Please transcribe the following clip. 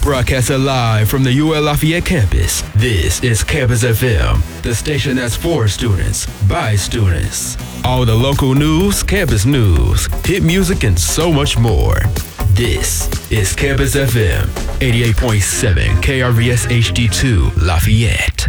Broadcasting live from the UL Lafayette campus, this is Campus FM, the station that's for students, by students. All the local news, campus news, hit music, and so much more. This is Campus FM, 88.7 KRVS HD2 Lafayette.